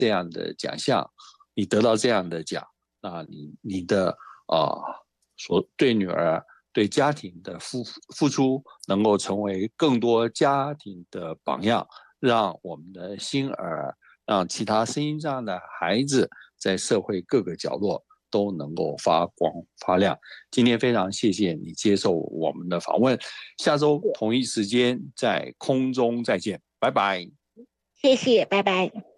这样的奖项，你得到这样的奖，那你的所对女儿对家庭的付出，能够成为更多家庭的榜样，让我们的星儿，让其他身心障碍的孩子在社会各个角落都能够发光发亮。今天非常谢谢你接受我们的访问，下周同一时间在空中再见，拜拜。 谢谢，拜拜。